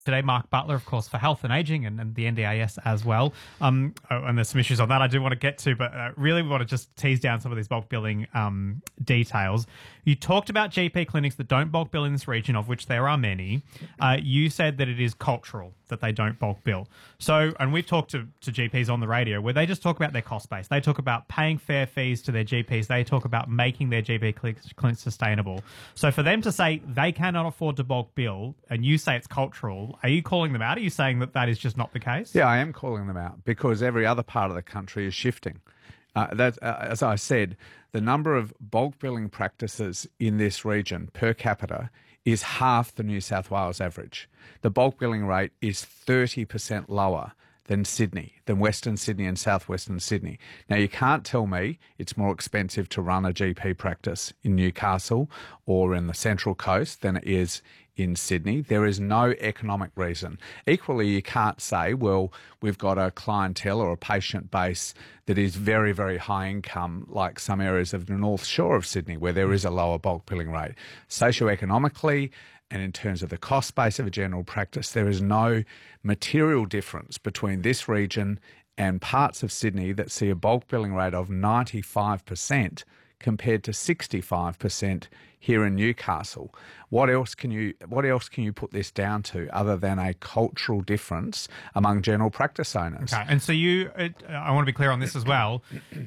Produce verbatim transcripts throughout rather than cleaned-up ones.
Today, Mark Butler, of course, for Health and Ageing and, and the N D I S as well. Um, oh, and there's some issues on that I do want to get to, but uh, really we want to just tease down some of these bulk billing um, details. You talked about G P clinics that don't bulk bill in this region, of which there are many. Uh, you said that it is cultural that they don't bulk bill. So, and we've talked to, to G Ps on the radio where they just talk about their cost base. They talk about paying fair fees to their G Ps. They talk about making their G P clinics, clinics sustainable. So for them to say they cannot afford to bulk bill and you say it's cultural, are you calling them out? Are you saying that that is just not the case? Yeah, I am calling them out because every other part of the country is shifting. Uh, that, uh, as I said, the number of bulk billing practices in this region per capita is half the New South Wales average. The bulk billing rate is thirty percent lower than Sydney, than Western Sydney and Southwestern Sydney. Now, you can't tell me it's more expensive to run a G P practice in Newcastle or in the Central Coast than it is in Sydney. There is no economic reason. Equally, you can't say, well, we've got a clientele or a patient base that is very, very high income, like some areas of the North Shore of Sydney, where there is a lower bulk billing rate. Socioeconomically, and in terms of the cost base of a general practice, there is no material difference between this region and parts of Sydney that see a bulk billing rate of ninety-five percent compared to sixty-five percent here in Newcastle. What else can you what else can you put this down to other than a cultural difference among general practice owners? Okay, and so you, uh, I want to be clear on this as well.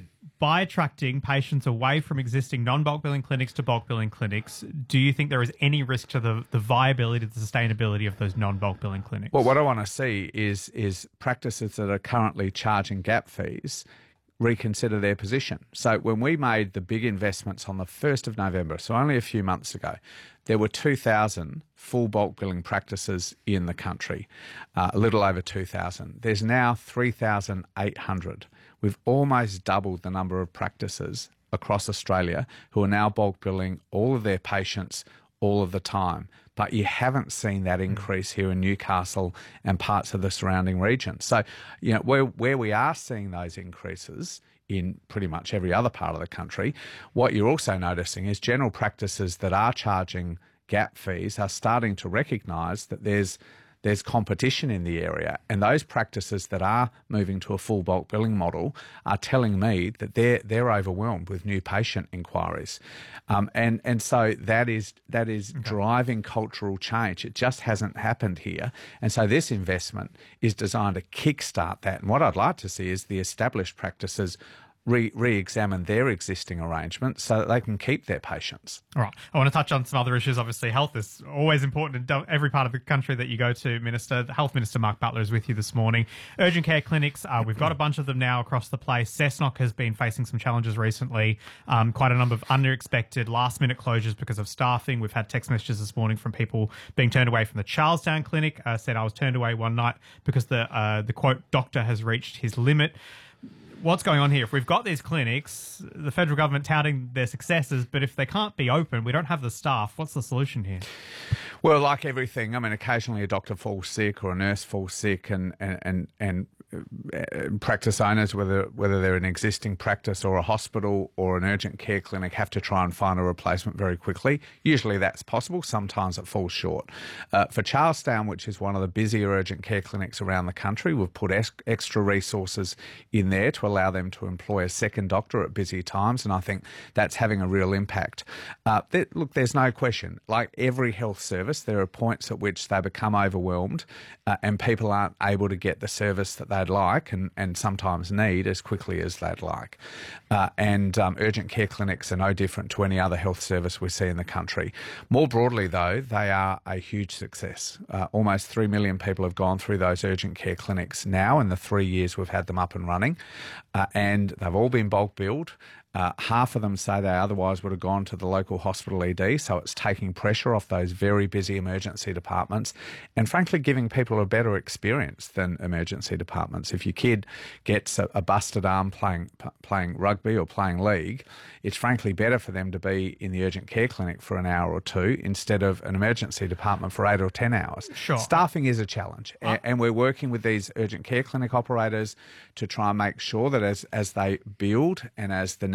By attracting patients away from existing non-bulk billing clinics to bulk billing clinics, do you think there is any risk to the, the viability, the sustainability of those non-bulk billing clinics? Well, what I want to see is is practices that are currently charging gap fees reconsider their position. So when we made the big investments on the first of November, so only a few months ago, there were two thousand full bulk billing practices in the country, uh, a little over two thousand. There's now three thousand eight hundred. We've almost doubled the number of practices across Australia who are now bulk billing all of their patients all of the time. But you haven't seen that increase here in Newcastle and parts of the surrounding region. So, you know, where, where we are seeing those increases in pretty much every other part of the country, what you're also noticing is general practices that are charging gap fees are starting to recognise that there's There's competition in the area, and those practices that are moving to a full bulk billing model are telling me that they're they're overwhelmed with new patient inquiries, um, and and so that is that is okay. driving cultural change. It just hasn't happened here, and so this investment is designed to kickstart that. And what I'd like to see is the established practices Re- re-examine their existing arrangements so that they can keep their patients. All right. I want to touch on some other issues. Obviously, health is always important in every part of the country that you go to, Minister. The Health Minister Mark Butler is with you this morning. Urgent care clinics, uh, we've got a bunch of them now across the place. Cessnock has been facing some challenges recently, um, quite a number of unexpected last-minute closures because of staffing. We've had text messages this morning from people being turned away from the Charlestown clinic. Uh, said, I was turned away one night because the, uh, the quote, doctor has reached his limit. What's going on here? If we've got these clinics, the federal government touting their successes, but if they can't be open, we don't have the staff, what's the solution here? Well, like everything, I mean, occasionally a doctor falls sick or a nurse falls sick and, and, and, and practice owners, whether whether they're an existing practice or a hospital or an urgent care clinic, have to try and find a replacement very quickly. Usually that's possible. Sometimes it falls short. Uh, for Charlestown, which is one of the busier urgent care clinics around the country, we've put es- extra resources in there to allow them to employ a second doctor at busy times, and I think that's having a real impact. Uh, th- look, there's no question. Like every health service, there are points at which they become overwhelmed uh, and people aren't able to get the service that they'd like and, and sometimes need as quickly as they'd like. Uh, and um, urgent care clinics are no different to any other health service we see in the country. More broadly, though, they are a huge success. Uh, almost three million people have gone through those urgent care clinics now in the three years we've had them up and running, uh, and they've all been bulk billed. Uh, half of them say they otherwise would have gone to the local hospital E D, so it's taking pressure off those very busy emergency departments and frankly giving people a better experience than emergency departments. If your kid gets a, a busted arm playing p- playing rugby or playing league, it's frankly better for them to be in the urgent care clinic for an hour or two instead of an emergency department for eight or ten hours. Sure. Staffing is a challenge, uh, and we're working with these urgent care clinic operators to try and make sure that as, as they build and as the network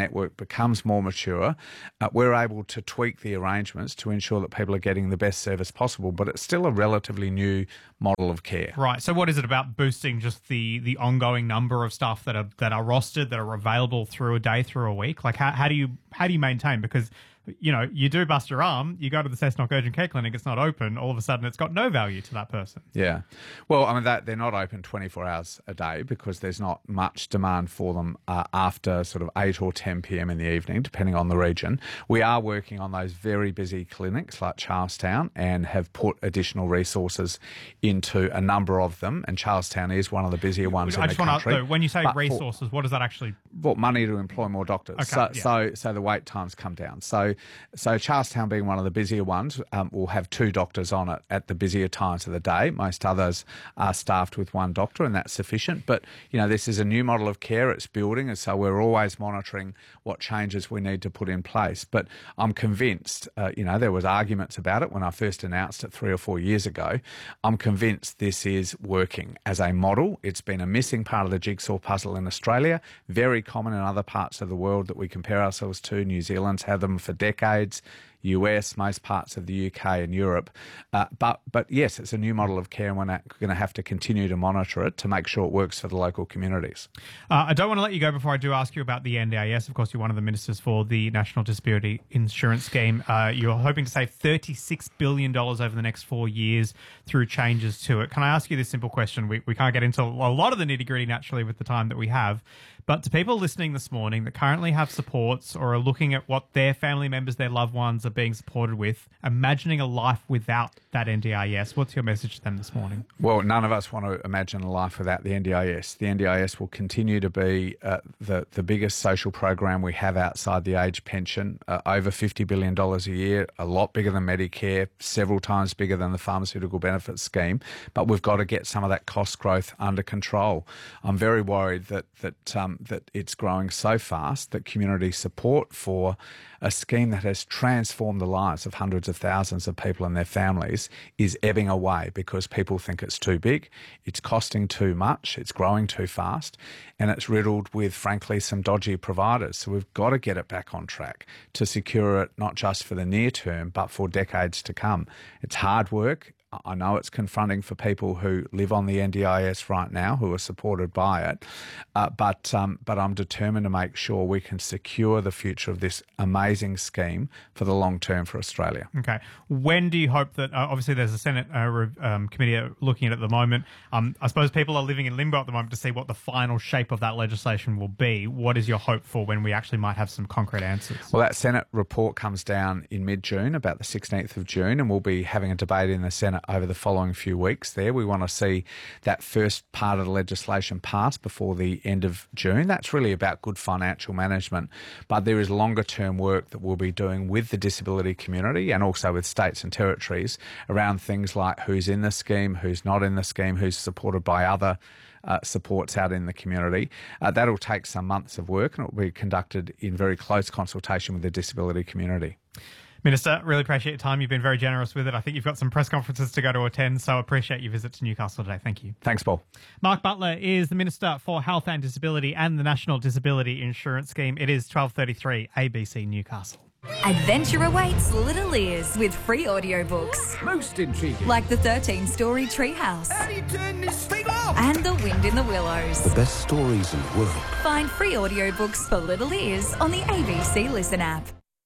network becomes more mature, uh, we're able to tweak the arrangements to ensure that people are getting the best service possible. But it's still a relatively new model of care. Right. So what is it about boosting just the the ongoing number of staff that are that are rostered, that are available through a day, through a week? Like how, how do you how do you maintain? Because you know, you do bust your arm, you go to the Cessnock Urgent Care Clinic, it's not open, all of a sudden it's got no value to that person. Yeah. Well, I mean, that they're not open twenty-four hours a day because there's not much demand for them uh, after sort of eight or ten p.m. in the evening, depending on the region. We are working on those very busy clinics like Charlestown and have put additional resources into a number of them, and Charlestown is one of the busier ones I in just the want country. to, when you say But resources, for, what does that actually... Well, money to employ more doctors. Okay, so, yeah. so so the wait times come down. So so Charlestown being one of the busier ones um, will have two doctors on it at the busier times of the day. Most others are staffed with one doctor, and that's sufficient. But, you know, this is a new model of care. It's building, and so we're always monitoring what changes we need to put in place. But I'm convinced, uh, you know, there was arguments about it when I first announced it three or four years ago. I'm convinced this is working as a model. It's been a missing part of the jigsaw puzzle in Australia, very common in other parts of the world that we compare ourselves to. New Zealand's had them for decades. U S, most parts of the U K and Europe. Uh, but, but yes, it's a new model of care, and we're going to have to continue to monitor it to make sure it works for the local communities. Uh, I don't want to let you go before I do ask you about the N D I S. Of course, you're one of the ministers for the National Disability Insurance Scheme. Uh, you're hoping to save thirty-six billion dollars over the next four years through changes to it. Can I ask you this simple question? We, we can't get into a lot of the nitty-gritty naturally with the time that we have. But to people listening this morning that currently have supports or are looking at what their family members, their loved ones are being supported with, imagining a life without that N D I S, what's your message to them this morning? Well, none of us want to imagine a life without the N D I S. The N D I S will continue to be uh, the, the biggest social program we have outside the age pension, uh, over fifty billion dollars a year, a lot bigger than Medicare, several times bigger than the Pharmaceutical Benefits Scheme. But we've got to get some of that cost growth under control. I'm very worried that, that um, that it's growing so fast that community support for a scheme that has transformed the lives of hundreds of thousands of people and their families is ebbing away because people think it's too big, it's costing too much, it's growing too fast, and it's riddled with, frankly, some dodgy providers. So we've got to get it back on track to secure it not just for the near term, but for decades to come. It's hard work. I know it's confronting for people who live on the N D I S right now, who are supported by it, uh, but um, but I'm determined to make sure we can secure the future of this amazing scheme for the long term for Australia. Okay. When do you hope that, uh, obviously there's a Senate uh, re- um, committee looking at it at the moment. Um, I suppose people are living in limbo at the moment to see what the final shape of that legislation will be. What is your hope for when we actually might have some concrete answers? Well, that Senate report comes down in mid-June, about the sixteenth of June, and we'll be having a debate in the Senate over the following few weeks there. We want to see that first part of the legislation passed before the end of June. That's really about good financial management, but there is longer term work that we'll be doing with the disability community and also with states and territories around things like who's in the scheme, who's not in the scheme, who's supported by other Uh, supports out in the community. Uh, that'll take some months of work, and it will be conducted in very close consultation with the disability community. Minister, really appreciate your time. You've been very generous with it. I think you've got some press conferences to go to attend, so appreciate your visit to Newcastle today. Thank you. Thanks, Paul. Mark Butler is the Minister for Health and Disability and the National Disability Insurance Scheme. It is twelve thirty-three A B C Newcastle. Adventure awaits little ears with free audiobooks. Most intriguing. Like the thirteen-story Treehouse. How do you turn this thing off? And The Wind in the Willows. The best stories in the world. Find free audiobooks for little ears on the A B C Listen app.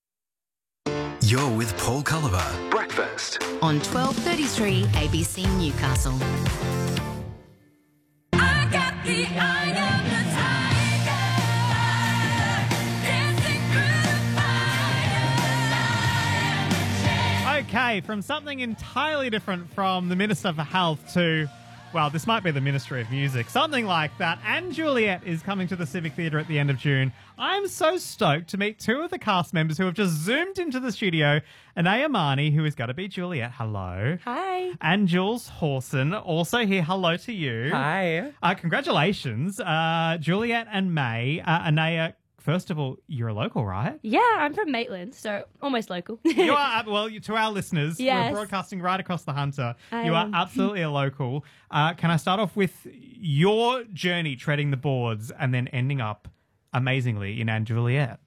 You're with Paul Culliver. Breakfast. On twelve thirty-three A B C Newcastle. I got the eye of the tiger, dancing through the fire. Okay, from something entirely different from the Minister for Health to, well, this might be the Ministry of Music, something like that. And Juliet is coming to the Civic Theatre at the end of June. I'm so stoked to meet two of the cast members who have just zoomed into the studio. Anaya Marnie, who is going to be Juliet. Hello. Hi. And Jules Horson, also here. Hello to you. Hi. Uh, congratulations. Uh, Juliet and May. Uh, Anaya, first of all, you're a local, right? Yeah, I'm from Maitland, so almost local. You are, well, you, to our listeners, Yes. we're broadcasting right across the Hunter. I you am. are absolutely a local. Uh, can I start off with your journey treading the boards and then ending up, amazingly, in Anne Juliet?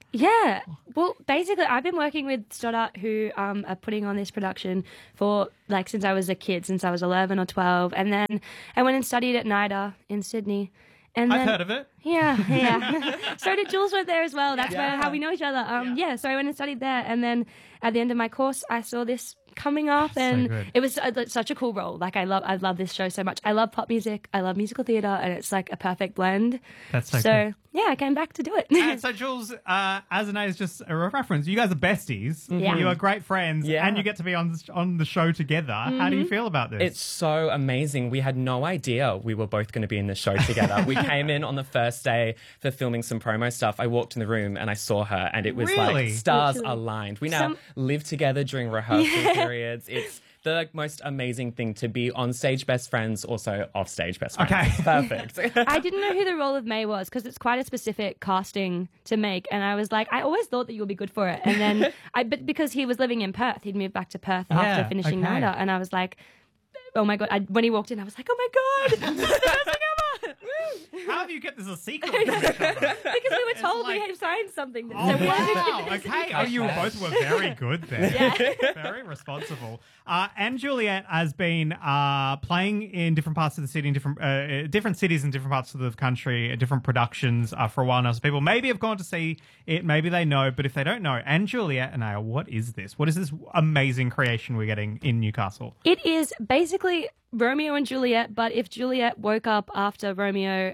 Yeah. Well, basically, I've been working with Stoddart, who um, are putting on this production for like since I was a kid, since I was eleven or twelve, and then I went and studied at NIDA in Sydney. And I've then, heard of it. Yeah, yeah. So did Jules went there as well. That's where how we know each other. Um, yeah. yeah. So I went and studied there, and then at the end of my course, I saw this coming up, and good. it was uh, such a cool role. Like I love, I love this show so much. I love pop music. I love musical theatre, and it's like a perfect blend. That's so So cool. yeah, I came back to do it. Uh, so, Jules, uh, as an A is just a reference, you guys are besties. Yeah. You are great friends, Yeah. and you get to be on the, on the show together. How do you feel about this? It's so amazing. We had no idea we were both going to be in the show together. We came in on the first day for filming some promo stuff. I walked in the room and I saw her, and it was Really? like stars Literally. aligned. We now Some- live together during rehearsal periods. It's the most amazing thing to be on stage best friends, also off stage best friends. Okay. Perfect. I didn't know who the role of May was because it's quite a specific casting to make, and I was like, I always thought that you would be good for it. And then, I but because he was living in Perth, he'd moved back to Perth Yeah, after finishing okay. NIDA, and I was like, oh my god! I, when he walked in, I was like, oh my god, this is the best thing ever! Woo! How have you kept this a secret from each other? Because we were told like- we had signed something that Oh, said we had to wow. do this. Okay. Oh, you both were very good there. Very responsible. Uh, and Juliet has been uh, playing in different parts of the city, in different uh, different cities in different parts of the country, different productions uh, for a while now. So people maybe have gone to see it, maybe they know, but if they don't know, and Juliet and I, what is this? What is this amazing creation we're getting in Newcastle? It is basically Romeo and Juliet, but if Juliet woke up after Romeo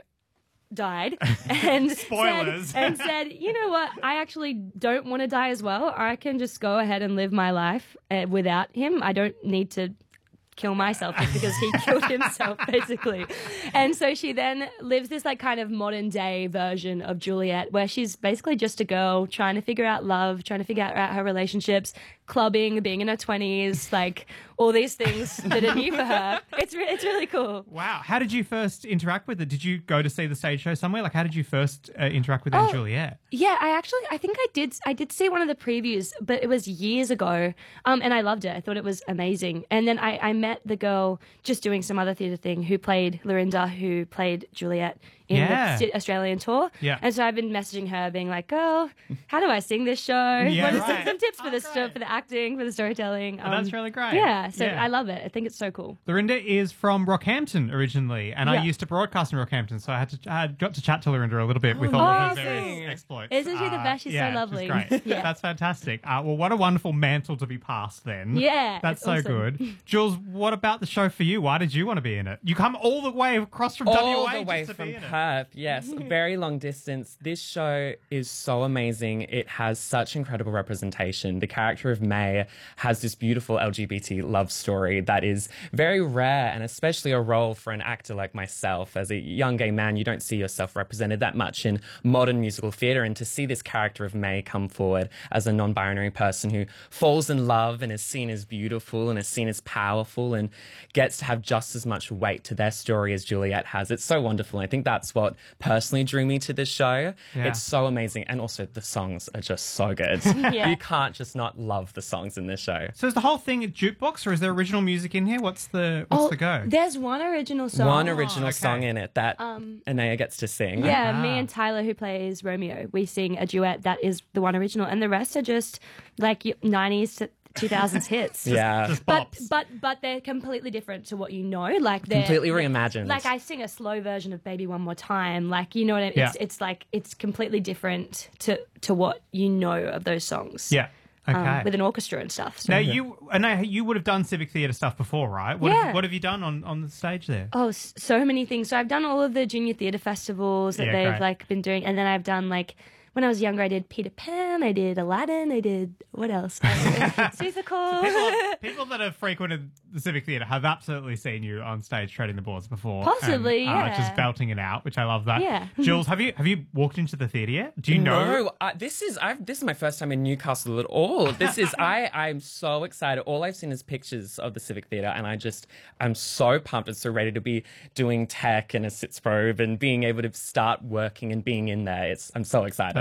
died and Spoilers. said, and said, you know what, I actually don't want to die as well. I can just go ahead and live my life uh, without him. I don't need to kill myself just because he killed himself, basically. And so she then lives this like kind of modern day version of Juliet, where she's basically just a girl trying to figure out love, trying to figure out her relationships, clubbing, being in her twenties, like all these things that are new for her. It's re- it's really cool. Wow. How did you first interact with it? Did you go to see the stage show somewhere? Like, how did you first uh, interact with Anne Oh, Juliet? Yeah, I actually, I think I did, I did see one of the previews, but it was years ago, um, and I loved it. I thought it was amazing. And then I, I met the girl just doing some other theatre thing who played Lorinda, who played Juliet in Yeah. the Australian tour. Yeah. And so I've been messaging her, being like, "Girl, how do I sing this show? Yeah, what are right. some, some tips for Oh, the sto- great. for the acting, for the storytelling?" Oh, that's really great. Yeah, so Yeah. I love it. I think it's so cool. Lorinda is from Rockhampton originally, and I Yeah. used to broadcast in Rockhampton, so I had to I had got to chat to Lorinda a little bit with all of her amazing. various exploits. Isn't she the Uh, best? She's so yeah, lovely. great. Yeah. That's fantastic. Uh, well, what a wonderful mantle to be passed then. Yeah, That's it's so awesome. good. Jules, what about the show for you? Why did you want to be in it? You come all the way across from All W A the just way to from be in it. Perth, yes. Very long distance. This show is so amazing. It has such incredible representation. The character of May has this beautiful L G B T love story that is very rare, and especially a role for an actor like myself. As a young gay man, you don't see yourself represented that much in modern musical theatre, and to see this character of May come forward as a non-binary person who falls in love and is seen as beautiful and is seen as powerful and gets to have just as much weight to their story as Juliet has. It's so wonderful. I think that's what personally drew me to this show. Yeah. It's so amazing. And also the songs are just so good. Yeah. You can't just not love the songs in this show. So is the whole thing a jukebox, or is there original music in here? What's the what's Oh, the go? there's one original song. One original okay. song in it that Um, Anaya gets to sing. Yeah, Ah. me and Tyler, who plays Romeo, we sing a duet that is the one original, and the rest are just like y- nineties to two thousands hits. Yeah. Just But bops. but but they're completely different to what you know. Like they're Completely reimagined. Like I sing a slow version of "Baby One More Time." Like you know what I mean? Yeah. It's it's like it's completely different to to what you know of those songs. yeah. Okay. um, with an orchestra and stuff. So. now you and I, you would have done civic theatre stuff before, right? What Yeah. Have, what have you done on, on the stage there? Oh, s- so many things. So I've done all of the junior theatre festivals that Yeah, they've great. like been doing, and then I've done like when I was younger, I did Peter Pan, I did Aladdin, I did what else? Seussical. People, people that have frequented the Civic Theatre have absolutely seen you on stage trading the boards before. Possibly, and, uh, yeah. Just belting it out, which I love that. Yeah. Jules, have you have you walked into the theatre yet? Do you know? No, I, this is I've, this is my first time in Newcastle at all. This is I I'm so excited. All I've seen is pictures of the Civic Theatre, and I just I'm so pumped and so ready to be doing tech and a Sitzprobe and being able to start working and being in there. It's I'm so excited.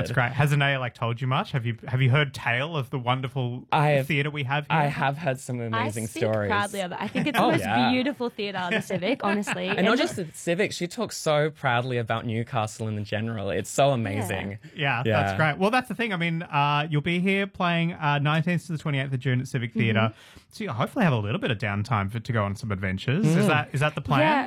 That's great. Has Anaya like told you much? Have you have you heard tale of the wonderful I have- theatre we have here? I have heard some amazing I speak stories. proudly of it. I think it's Oh, the most yeah. beautiful theatre, the Civic, honestly. And not just the Civic, she talks so proudly about Newcastle in the general. It's so amazing. Yeah, Yeah. that's great. Well, that's the thing. I mean, uh, you'll be here playing uh, nineteenth to the twenty-eighth of June at Civic Theatre. So you'll hopefully have a little bit of downtime for, to go on some adventures. Is that is that the plan? Yeah,